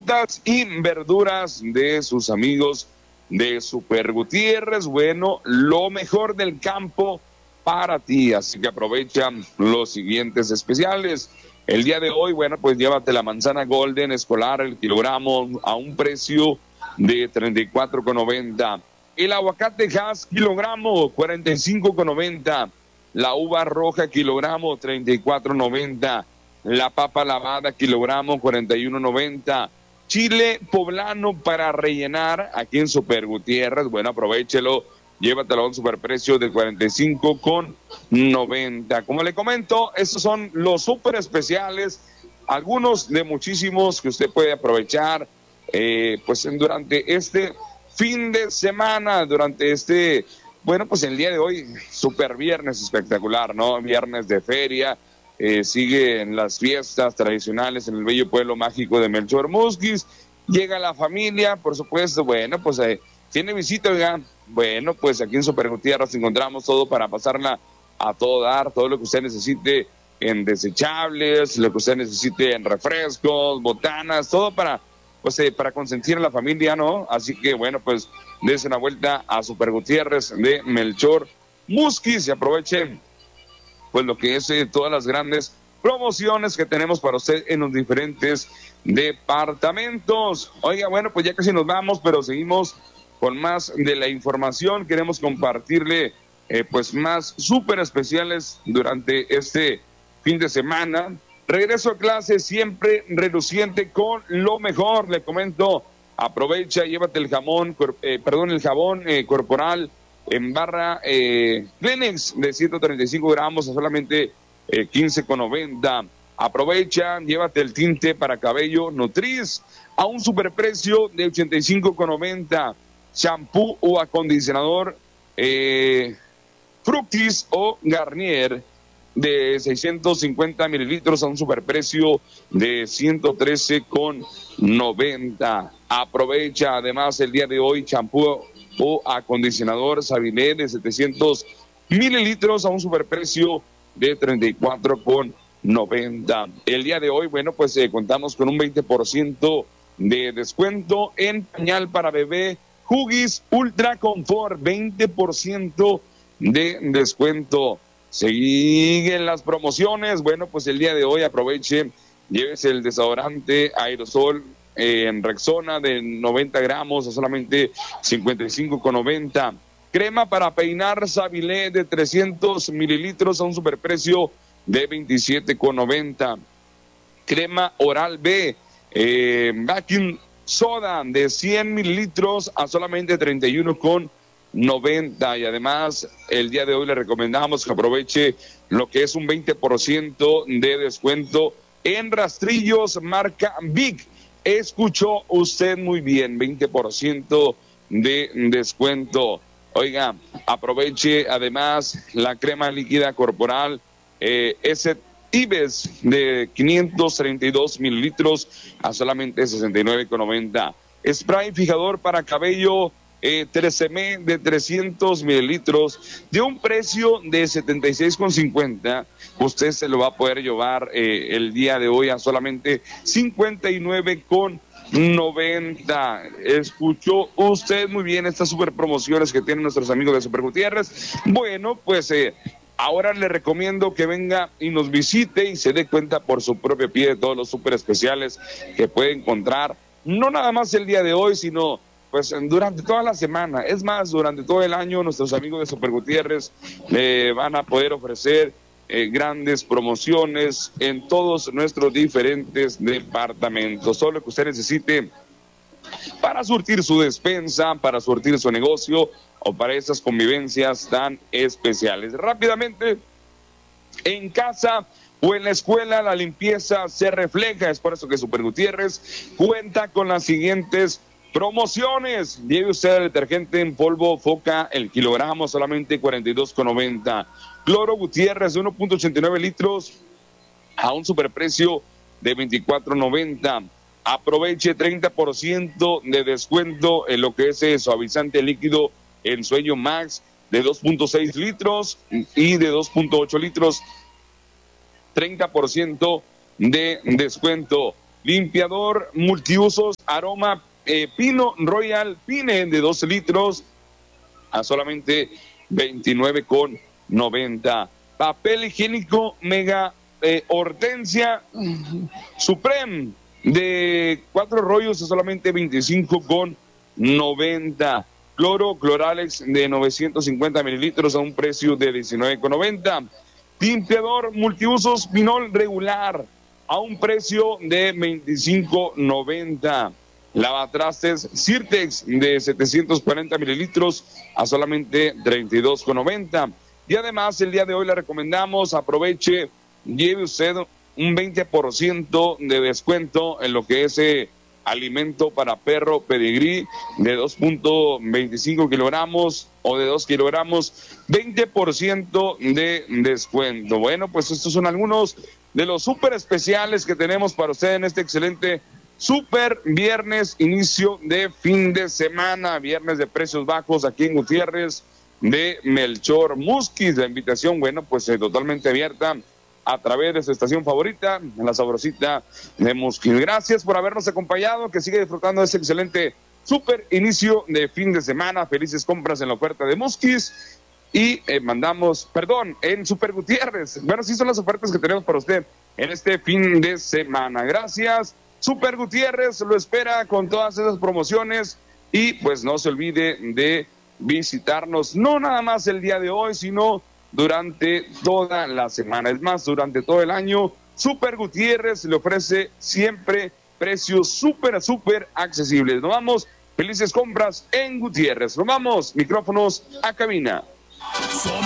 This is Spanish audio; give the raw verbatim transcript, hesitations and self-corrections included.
frutas y verduras de sus amigos de Super Gutiérrez. Bueno, lo mejor del campo para ti, así que aprovecha los siguientes especiales. El día de hoy, bueno, pues llévate la manzana Golden escolar, el kilogramo, a un precio de treinta y cuatro con noventa. El aguacate Hass, kilogramo, cuarenta y cinco con noventa. La uva roja, kilogramo, treinta y cuatro noventa. La papa lavada, kilogramo, cuarenta y uno noventa. Chile poblano para rellenar aquí en Super Gutiérrez, bueno, aprovéchelo, llévatelo a un superprecio de cuarenta y cinco con noventa. Como le comento, estos son los super especiales, algunos de muchísimos que usted puede aprovechar, eh, pues durante este fin de semana, durante este, bueno, pues el día de hoy, super viernes espectacular, ¿no? Viernes de feria. Eh, siguen las fiestas tradicionales en el bello pueblo mágico de Melchor Musquis. Llega la familia, por supuesto, bueno, pues eh, tiene visita, oiga, bueno, pues aquí en Super Gutiérrez encontramos todo para pasarla a todo dar, todo lo que usted necesite en desechables, lo que usted necesite en refrescos, botanas, todo para, pues, eh, para consentir a la familia, ¿no? Así que, bueno, pues, dése una vuelta a Super Gutiérrez de Melchor Musquis y aprovechen pues lo que es eh, todas las grandes promociones que tenemos para usted en los diferentes departamentos. Oiga, bueno, pues ya casi nos vamos, pero seguimos con más de la información. Queremos compartirle eh, pues más súper especiales durante este fin de semana. Regreso a clase siempre reluciente con lo mejor. Le comento, aprovecha, llévate el jamón, eh, perdón, el jabón eh, corporal en barra eh, Kleenex de ciento treinta y cinco gramos a solamente eh, quince con noventa. Aprovecha, llévate el tinte para cabello Nutriz a un superprecio de ochenta y cinco con noventa. Shampoo o acondicionador eh, Fructis o Garnier de seiscientos cincuenta mililitros a un superprecio de ciento trece con noventa. Aprovecha además el día de hoy champú o acondicionador Sabiné de setecientos mililitros a un superprecio de treinta y cuatro con noventa. El día de hoy, bueno, pues eh, contamos con un veinte por ciento de descuento en pañal para bebé Huggies Ultra Confort, veinte por ciento de descuento. Siguen las promociones, bueno, pues el día de hoy aproveche, llévese el desodorante aerosol en Rexona de noventa gramos a solamente cincuenta y cinco con noventa. Crema para peinar Sabilé de trescientos mililitros a un superprecio de veintisiete con noventa. Crema Oral B eh, baking soda de cien mililitros a solamente treinta y uno con noventa. Y además el día de hoy le recomendamos que aproveche lo que es un veinte por ciento de descuento en rastrillos marca Big. Escuchó usted muy bien, veinte por ciento de descuento. Oiga, aproveche además la crema líquida corporal eh, S. Ives de quinientos treinta y dos mililitros a solamente sesenta y nueve con noventa. Spray fijador para cabello eh, trece M de trescientos mililitros de un precio de setenta y seis con cincuenta. Usted se lo va a poder llevar eh, el día de hoy a solamente cincuenta y nueve con noventa. Escuchó usted muy bien estas super promociones que tienen nuestros amigos de Super Gutiérrez. Bueno, pues eh, ahora le recomiendo que venga y nos visite y se dé cuenta por su propio pie de todos los super especiales que puede encontrar, no nada más el día de hoy, sino pues durante toda la semana. Es más, durante todo el año nuestros amigos de Super Gutiérrez le van a poder ofrecer eh, grandes promociones en todos nuestros diferentes departamentos. Todo lo que usted necesite para surtir su despensa, para surtir su negocio o para esas convivencias tan especiales. Rápidamente, en casa o en la escuela la limpieza se refleja. Es por eso que Super Gutiérrez cuenta con las siguientes promociones. Lleve usted el detergente en polvo Foca, el kilogramo solamente cuarenta y dos con noventa. Cloro Gutiérrez de uno punto ochenta y nueve litros a un superprecio de veinticuatro noventa. Aproveche treinta por ciento de descuento en lo que es el suavizante líquido en Sueño Max de dos punto seis litros y de dos punto ocho litros. treinta por ciento de descuento. limpiador multiusos aroma eh, Pino Royal Pine de doce litros a solamente veintinueve con noventa. Papel higiénico Mega eh, Hortensia Supreme de cuatro rollos a solamente veinticinco con noventa. Cloro Cloralex de novecientos cincuenta mililitros a un precio de diecinueve con noventa. Limpiador multiusos Pinol regular a un precio de veinticinco noventa. Lavatrastes Sirtex de setecientos cuarenta mililitros a solamente treinta y dos con noventa. Y además el día de hoy le recomendamos, aproveche, lleve usted un veinte por ciento de descuento en lo que es eh, alimento para perro pedigrí de dos punto veinticinco kilogramos o de dos kilogramos, veinte por ciento de descuento. Bueno, pues estos son algunos de los súper especiales que tenemos para usted en este excelente Super Viernes, inicio de fin de semana, viernes de precios bajos aquí en Gutiérrez de Melchor Musquis. La invitación, bueno, pues eh, totalmente abierta a través de su estación favorita, la Sabrosita de Musquis. Gracias por habernos acompañado, que sigue disfrutando de este excelente super inicio de fin de semana. Felices compras en la oferta de Musquis y eh, mandamos, perdón, en Super Gutiérrez. Bueno, sí son las ofertas que tenemos para usted en este fin de semana. Gracias. Super Gutiérrez lo espera con todas esas promociones y pues no se olvide de visitarnos, no nada más el día de hoy, sino durante toda la semana. Es más, durante todo el año, Super Gutiérrez le ofrece siempre precios súper, súper accesibles. Nos vamos, felices compras en Gutiérrez. Nos vamos, micrófonos a cabina.